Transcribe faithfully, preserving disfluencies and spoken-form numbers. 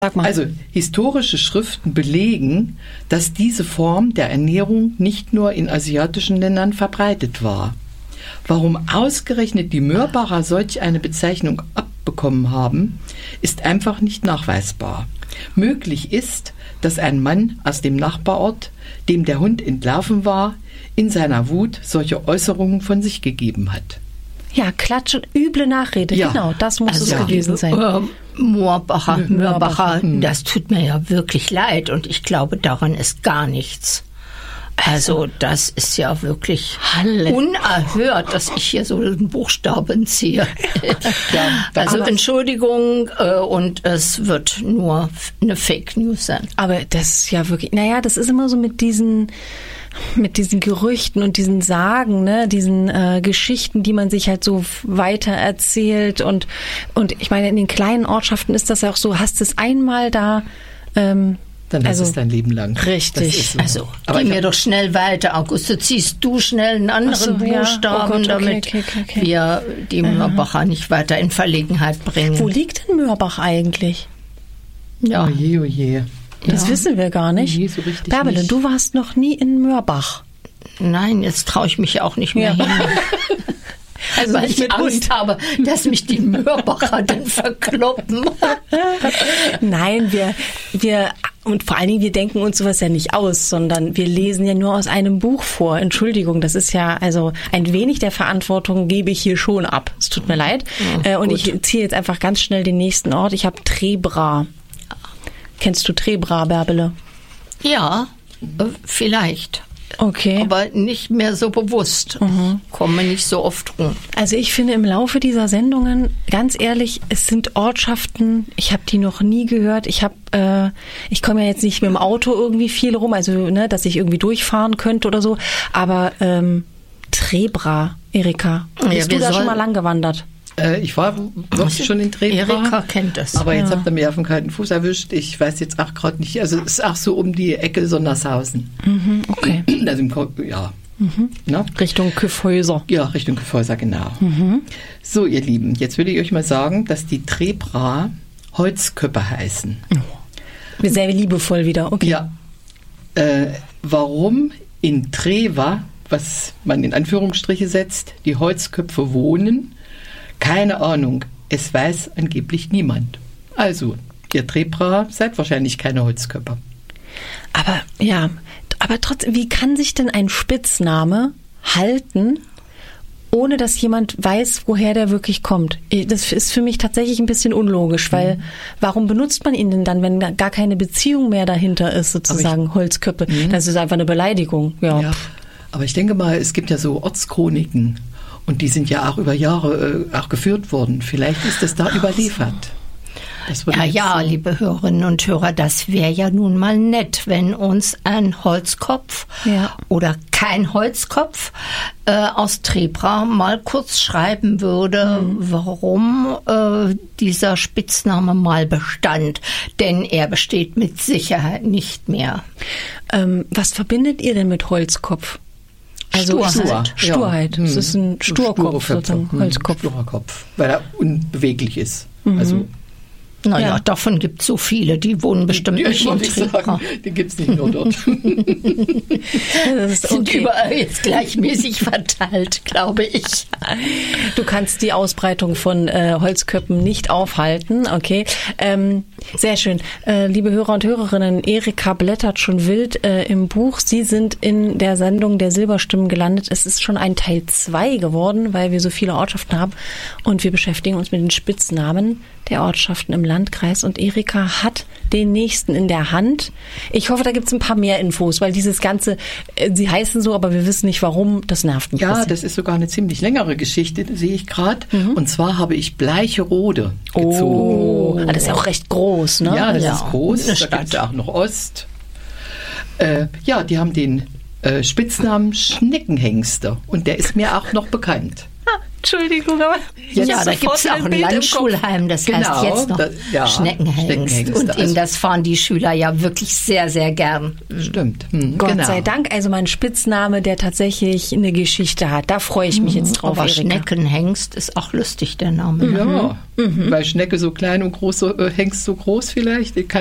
Sag mal. Also historische Schriften belegen, dass diese Form der Ernährung nicht nur in asiatischen Ländern verbreitet war. Warum ausgerechnet die Mörbacher solch eine Bezeichnung abbekommen haben, ist einfach nicht nachweisbar. Möglich ist, dass ein Mann aus dem Nachbarort, dem der Hund entlaufen war, in seiner Wut solche Äußerungen von sich gegeben hat. Ja, Klatsch und üble Nachrede, Ja. genau, das muss Also, es gewesen sein. Äh, Moorbacher, Mörbacher, Hm. das tut mir ja wirklich leid und ich glaube, daran ist gar nichts. Also das ist ja wirklich Halle. unerhört, dass ich hier so einen Buchstaben ziehe. Ja, da- also aber- Entschuldigung, äh, und es wird nur eine Fake News sein. Aber das ist ja wirklich, naja, das ist immer so mit diesen, mit diesen Gerüchten und diesen Sagen, ne, diesen äh, Geschichten, die man sich halt so weiter erzählt und, und ich meine, in den kleinen Ortschaften ist das ja auch so, hast es einmal da, ähm, Dann also, ist es dein Leben lang. richtig. Das ist so. Also Aber geh ich mir hab- doch schnell weiter, Auguste. Ziehst du schnell einen anderen Ach so, ja. Buchstaben, Oh Gott, okay, damit okay, okay, okay. wir die Mörbacher nicht weiter in Verlegenheit bringen. Wo liegt denn Mörbach eigentlich? Ja. Oh je, oh je. Das wissen wir gar nicht. Nee, so richtig Bärbele, nicht. du warst noch nie in Mörbach. Nein, jetzt traue ich mich auch nicht mehr Ja. hin. Also Weil nicht ich mit Angst Hund. habe, dass mich die Mörbacher dann verkloppen. Nein, wir, wir, und vor allen Dingen, wir denken uns sowas ja nicht aus, sondern wir lesen ja nur aus einem Buch vor. Entschuldigung, das ist ja, also ein wenig der Verantwortung gebe ich hier schon ab. Es tut mir leid. Ja, äh, und gut. ich ziehe jetzt einfach ganz schnell den nächsten Ort. Ich habe Trebra. Kennst du Trebra, Bärbele? Ja, äh, vielleicht. Okay. Aber nicht mehr so bewusst. Ich komme nicht so oft rum. Also ich finde im Laufe dieser Sendungen, ganz ehrlich, es sind Ortschaften, ich habe die noch nie gehört. Ich habe, äh, ich komme ja jetzt nicht mit dem Auto irgendwie viel rum, also ne, dass ich irgendwie durchfahren könnte oder so. Aber ähm, Trebra, Erika, Ja, bist du wir da schon sollen- mal lang gewandert? Äh, ich war wirklich schon in Trebra. Erika kennt es. Aber jetzt Ja. habt ihr mir auf den kalten Fuß erwischt. Ich weiß jetzt auch gerade nicht. Also es ist auch so um die Ecke Sondershausen. Mhm, okay. Also im Ko- ja. Na? Richtung Kyffhäuser. Ja, Richtung Kyffhäuser, genau. So, ihr Lieben, jetzt will ich euch mal sagen, dass die Trebra Holzköppe heißen. Sehr liebevoll wieder, okay. Ja. Äh, warum in Treva, was man in Anführungsstriche setzt, die Holzköpfe wohnen, keine Ahnung. Es weiß angeblich niemand. Also, ihr Trebra seid wahrscheinlich keine Holzköpfe. Aber ja, aber trotzdem, wie kann sich denn ein Spitzname halten, ohne dass jemand weiß, woher der wirklich kommt? Das ist für mich tatsächlich ein bisschen unlogisch, weil warum benutzt man ihn denn dann, wenn da gar keine Beziehung mehr dahinter ist, sozusagen, Holzköppe? Das ist einfach eine Beleidigung. Ja. Ja, aber ich denke mal, es gibt ja so Ortschroniken und die sind ja auch über Jahre äh, auch geführt worden. Vielleicht ist das da überliefert. Das würde Ja, jetzt ja, so- liebe Hörerinnen und Hörer, das wäre ja nun mal nett, wenn uns ein Holzkopf Ja. oder kein Holzkopf äh, aus Trebra mal kurz schreiben würde, warum äh, dieser Spitzname mal bestand. Denn er besteht mit Sicherheit nicht mehr. Ähm, was verbindet ihr denn mit Holzkopf? Also Sturheit. ist es- Ja. Sturheit. Hm. Es ist ein So Sturkopf, sture Köpfe. sozusagen, Hm, Holzkopf. Sturer Kopf, weil er unbeweglich ist. Also Naja, Ja. davon gibt es so viele, die wohnen bestimmt die, nicht in wollte ich Trebra. sagen, die gibt es nicht nur dort. Das ist Sind okay. überall jetzt gleichmäßig verteilt, glaube ich. Du kannst die Ausbreitung von äh, Holzköppen nicht aufhalten, okay. Ähm, sehr schön. Äh, liebe Hörer und Hörerinnen, Erika blättert schon wild äh, im Buch. Sie sind in der Sendung der Silberstimmen gelandet. Es ist schon ein Teil zwei geworden, weil wir so viele Ortschaften haben. Und wir beschäftigen uns mit den Spitznamen der Ortschaften im Landkreis. Und Erika hat den nächsten in der Hand. Ich hoffe, da gibt es ein paar mehr Infos, weil dieses Ganze, äh, sie heißen so, aber wir wissen nicht warum. Das nervt mich. ein Ja, bisschen. das ist sogar eine ziemlich längere Geschichte, sehe ich gerade. Und zwar habe ich Bleicherode gezogen. Oh, ah, das ist ja auch recht groß, ne? Ja, das Ja, ist groß. eine Da gibt es Stadt. auch noch Ost. Äh, ja, die haben den äh, Spitznamen Schneckenhengste. Und der ist mir auch noch bekannt. Entschuldigung, aber ja, da gibt es auch ein Landschulheim, das genau, heißt jetzt noch das, ja, Schneckenhengst. Schneckenhengst. Und Also, in das fahren die Schüler ja wirklich sehr, sehr gern. Stimmt. Hm, Gott genau. sei Dank, also mein Spitzname, der tatsächlich eine Geschichte hat. Da freue ich mich jetzt drauf, Aber Erika. Schneckenhengst ist auch lustig, der Name. Ja, mhm. weil Schnecke so klein und groß, so, äh, Hengst so groß vielleicht. Ich kann